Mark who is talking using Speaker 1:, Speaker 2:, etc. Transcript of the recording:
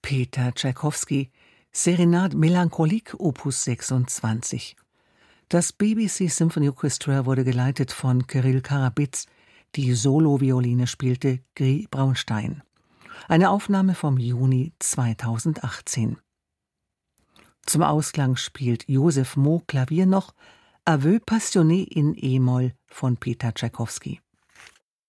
Speaker 1: Peter Tschaikowski, Serenade Melancholique Opus 26. Das BBC Symphony Orchestra wurde geleitet von Kirill Karabits, die Solovioline spielte Guy Braunstein. Eine Aufnahme vom Juni 2018. Zum Ausklang spielt Joseph Moh Klavier noch Aveux passionné in e-Moll von Peter Tschaikowski.